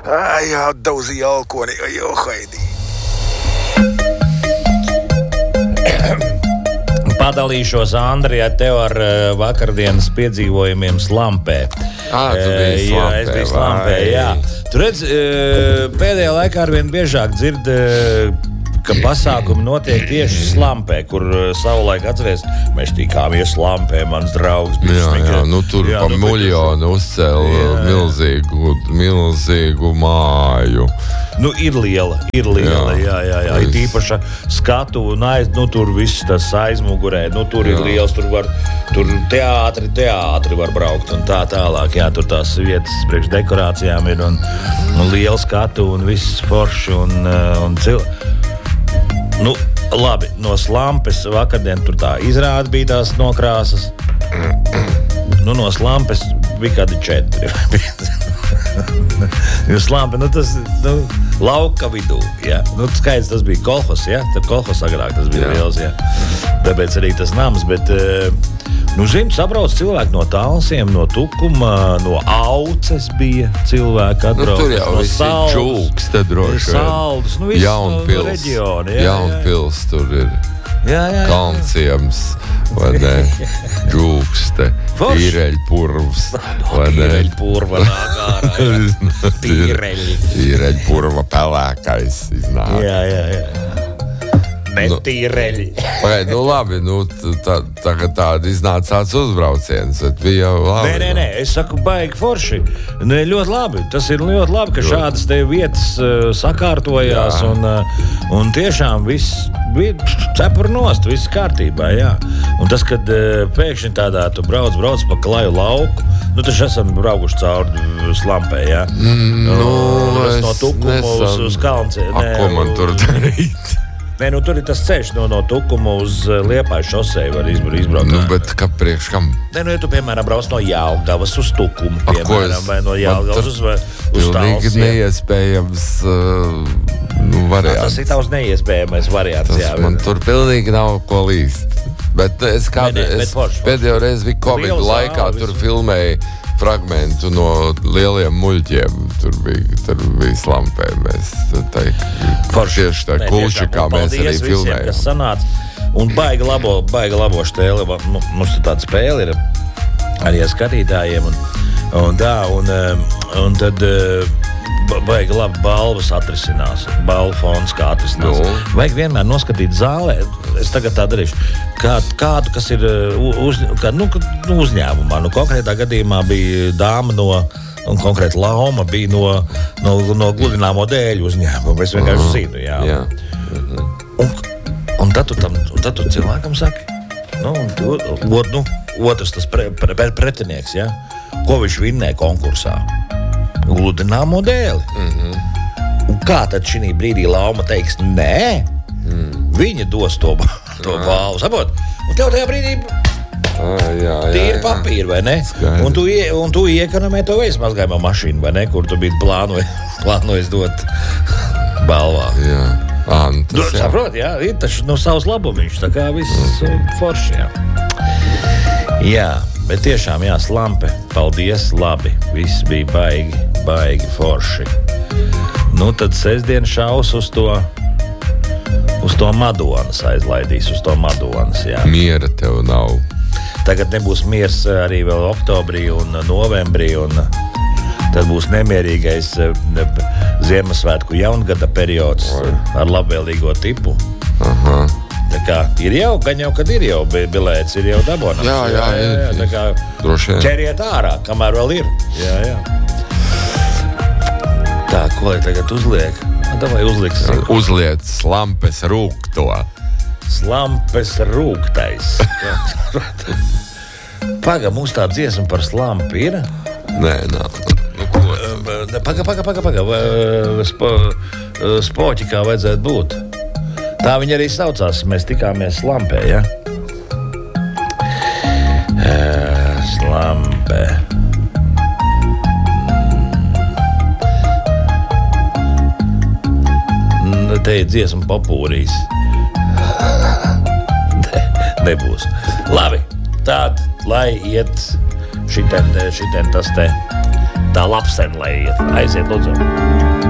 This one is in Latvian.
Jāatdauzīja alkoni, Haidī. Padalīšos, Andrija, tev ar vakardienas piedzīvojumiem Slampē. Tu biji Slampē. Jā, es biju Slampē, jā. Tu redz, pēdējā laikā arvien biežāk dzird, ka pasākumi notiek tieši Slampē, kur savulaik atceries, mēs tikāmies Slampē, mans draugs. Jā, tur pa miljonu uzcēla milzīgu māju. Ir liela, jā. Ir īpaša skatu un tur viss tas aizmugurē, tur ir liels, tur teātri var braukt un tā tālāk, jā, tur tās vietas priekš dekorācijām ir un liela skatu un viss forši un labi, no Slampes vakardien tur tā izrāda bija tās nokrāsas. No Slampes bija kādi 4. Slampe, tas lauka vidū, jā. Skaidrs, tas bija kolhos, jā. Tad kolhos agrāk tas bija liels, jā. Tāpēc arī tas nams, bet, sabrauc cilvēki no Talsiem, no Tukuma, no Auces bija cilvēki atbrauc. Tur jau no visi Džulks, te droši. Saldus, viss no reģiona, jā. Jaunpils tur ir. Jā. Kalnciems, vai ne? Džūkste, tīreļpurvs, vai ne? Tīreļpurva nāk ārā, jā. Tīreļpurva pelēkais iznāk. Jā. Netīreļi. Labi, tagad tāda iznāca tāds uzbrauciens, bet bija jau labi. Nē, es saku, baigi forši. Ļoti labi, tas ir ļoti labi, ka šādas te vietas sakārtojās un tiešām viss bija cepur nost, viss kārtībā, jā. Un tas, kad pēkšņi tādā tu brauc pa klaju lauku, taču esam braukuši cauri Slampē, jā. Es no Tukuma uz Kalnciem. Ko man tur darīt? Tur ir tas ceļš no Tukuma uz Liepāju šoseju var izbraukt. Bet priekš kam? Ja tu, piemēram, brauc no Jelgavas uz Tukumu, piemēram, vai no Jelgavas uz Talsiem. Pilnīgi neiespējams variants. Tas ir tavs neiespējamais variants, jā. Man tur pilnīgi nav ko līst. Bet es pēdējo reizi biju Covid laikā, tur filmēju fragmentu no lieliem muļķiem. Tur bija Slampē. Mēs tieši tā Kulčikā mēs arī filmējam. Kas sanāca, un baigi labo štēli. Mums tāda spēle ir arī ar skatītājiem. Un tad baigi labi balvas atrisinās. Balvu fonds kā atrisinās. Vajag vienmēr noskatīt zālē. Es tagad tā darīšu. Kādu, kas ir uzņēmumā. Konkrētā gadījumā bija dāma un konkrēti lauma bija no gludināmo dēļu uzņēmuma. Es vienkārši zinu, jā. Un tad tu cilvēkam saki, otrs tas pretinieks, jā. Ko viņš vinnē konkursā? Gludināmo dēli. Un kā tad šī brīdī lauma teiks, nē? Viņa dos to balvu, sapot? Un tev tajā brīdī tīri papīri, vai ne? Un tu iekonomē to veismazgājumā mašīnu, vai ne? Kur tu biji plānojis dot balvā. Jā. Saprot, jā, ir taču no savas labumiņš, tā kā viss forši, jā. Jā, bet tiešām, jā, Slampe, paldies, labi, viss bija baigi forši. Tad sestdien šaus uz to Madonas aizlaidīs, uz to Madonas, jā. Miera tev nav. Tagad nebūs miers arī vēl oktobrī un novembrī, un tad būs nemierīgais Ziemassvētku jaungada periods ar labvēlīgo tipu. Aha. Tā kā ir jau, kad ir jau bilēts, ir jau dabonams. Jā, ir. Tā kā ķeriet ārā, kamēr vēl ir. Jā. Tā, ko lai tagad uzliek? Davai uzliksim. Uzliec Slampes rūkto. Slampes rūktais. Paga, mums tā dziesma par Slampi ir? Nē, nav. Paga. Spoķikā vajadzētu būt. Tā viņa arī saucās. Mēs tikāmies Slampē, ja? Slampe. Te ir dziesma popūrīs. Nebūs. Labi, tād, lai iet šitien tas te tā lapsena, lai aiziet, lūdzu.